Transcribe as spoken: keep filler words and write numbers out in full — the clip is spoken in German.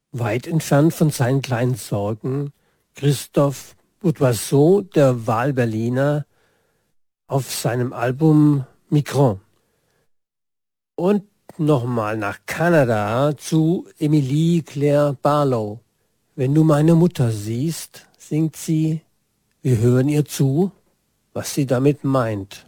Weit entfernt von seinen kleinen Sorgen, Christoph Bourdoiseau, der Wahlberliner, auf seinem Album Migron. Und nochmal nach Kanada zu Emilie Claire Barlow. Wenn du meine Mutter siehst, singt sie, wir hören ihr zu, was sie damit meint.